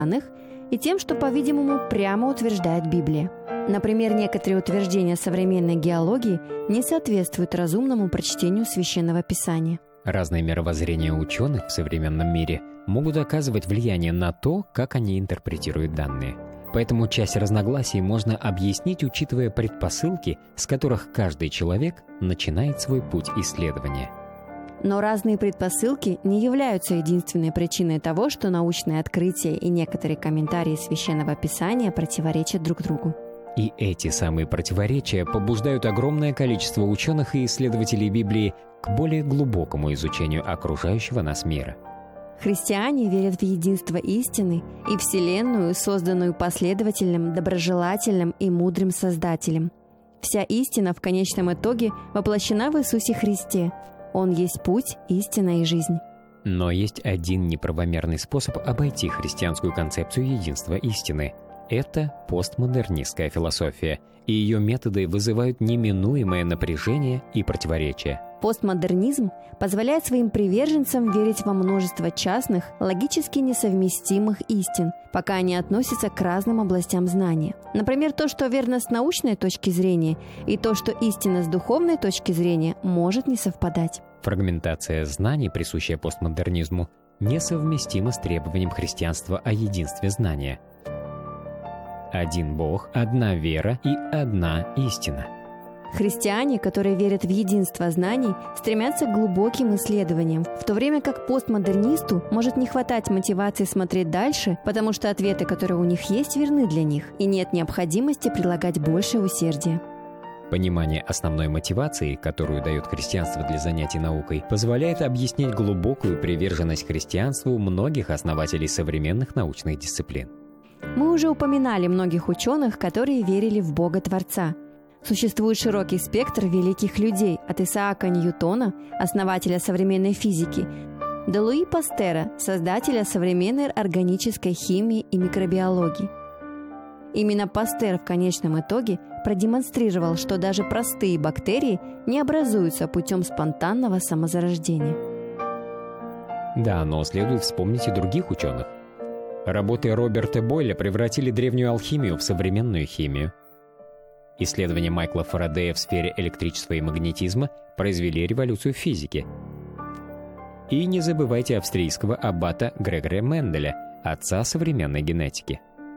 и тем, что, по-видимому, прямо утверждает Библия. Например, некоторые утверждения современной геологии не соответствуют разумному прочтению Священного Писания. Разные мировоззрения ученых в современном мире могут оказывать влияние на то, как они интерпретируют данные. Поэтому часть разногласий можно объяснить, учитывая предпосылки, с которых каждый человек начинает свой путь исследования. Но разные предпосылки не являются единственной причиной того, что научные открытия и некоторые комментарии Священного Писания противоречат друг другу. И эти самые противоречия побуждают огромное количество ученых и исследователей Библии к более глубокому изучению окружающего нас мира. Христиане верят в единство истины и Вселенную, созданную последовательным, доброжелательным и мудрым Создателем. Вся истина в конечном итоге воплощена в Иисусе Христе. Он есть путь, истина и жизнь. Но есть один неправомерный способ обойти христианскую концепцию единства истины. Это постмодернистская философия, и ее методы вызывают неминуемое напряжение и противоречия. Постмодернизм позволяет своим приверженцам верить во множество частных, логически несовместимых истин, пока они относятся к разным областям знания. Например, то, что верно с научной точки зрения, и то, что истинно с духовной точки зрения, может не совпадать. Фрагментация знаний, присущая постмодернизму, несовместима с требованием христианства о единстве знания. Один Бог, одна вера и одна истина. Христиане, которые верят в единство знаний, стремятся к глубоким исследованиям, в то время как постмодернисту может не хватать мотивации смотреть дальше, потому что ответы, которые у них есть, верны для них, и нет необходимости прилагать больше усердия. Понимание основной мотивации, которую дает христианство для занятий наукой, позволяет объяснить глубокую приверженность христианству многих основателей современных научных дисциплин. Мы уже упоминали многих ученых, которые верили в Бога-Творца. Существует широкий спектр великих людей, от Исаака Ньютона, основателя современной физики, до Луи Пастера, создателя современной органической химии и микробиологии. Именно Пастер в конечном итоге продемонстрировал, что даже простые бактерии не образуются путем спонтанного самозарождения. Да, но следует вспомнить и других ученых. Работы Роберта Бойля превратили древнюю алхимию в современную химию. Исследования Майкла Фарадея в сфере электричества и магнетизма произвели революцию в физике. И не забывайте австрийского аббата Грегория Менделя, отца современной генетики.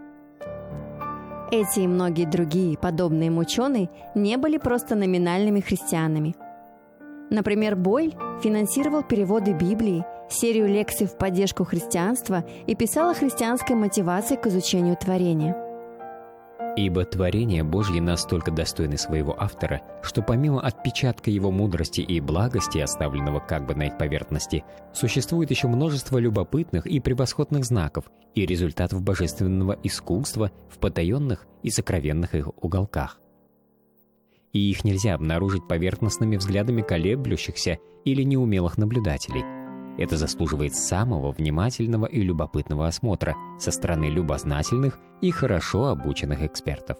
Эти и многие другие, подобные им ученые, не были просто номинальными христианами. Например, Бойль финансировал переводы Библии, серию лекций в поддержку христианства и писал о христианской мотивации к изучению творения. Ибо творения Божьи настолько достойны своего автора, что помимо отпечатка его мудрости и благости, оставленного как бы на их поверхности, существует еще множество любопытных и превосходных знаков и результатов божественного искусства в потаенных и сокровенных их уголках. И их нельзя обнаружить поверхностными взглядами колеблющихся или неумелых наблюдателей. Это заслуживает самого внимательного и любопытного осмотра со стороны любознательных и хорошо обученных экспертов.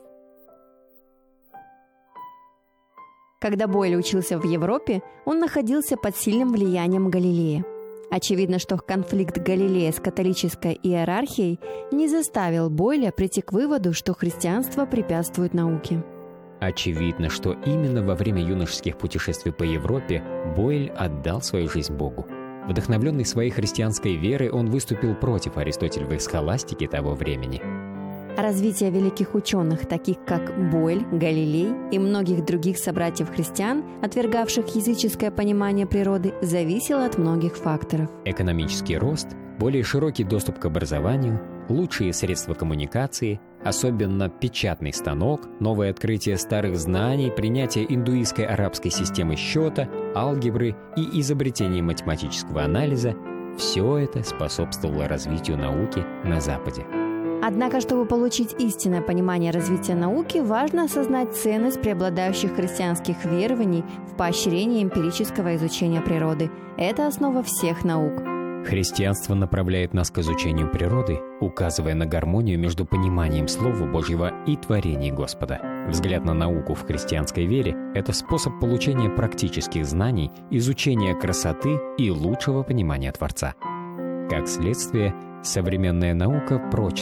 Когда Бойль учился в Европе, он находился под сильным влиянием Галилея. Очевидно, что конфликт Галилея с католической иерархией не заставил Бойля прийти к выводу, что христианство препятствует науке. Очевидно, что именно во время юношеских путешествий по Европе Бойль отдал свою жизнь Богу. Вдохновленный своей христианской верой, он выступил против аристотелевой схоластики того времени. Развитие великих ученых, таких как Бойль, Галилей и многих других собратьев-христиан, отвергавших языческое понимание природы, зависело от многих факторов. Экономический рост, более широкий доступ к образованию, лучшие средства коммуникации, особенно печатный станок, новое открытие старых знаний, принятие индуистской арабской системы счета, алгебры и изобретение математического анализа – все это способствовало развитию науки на Западе. Однако, чтобы получить истинное понимание развития науки, важно осознать ценность преобладающих христианских верований в поощрении эмпирического изучения природы. Это основа всех наук. Христианство направляет нас к изучению природы, указывая на гармонию между пониманием Слова Божьего и творений Господа. Взгляд на науку в христианской вере – это способ получения практических знаний, изучения красоты и лучшего понимания Творца. Как следствие, современная наука прочно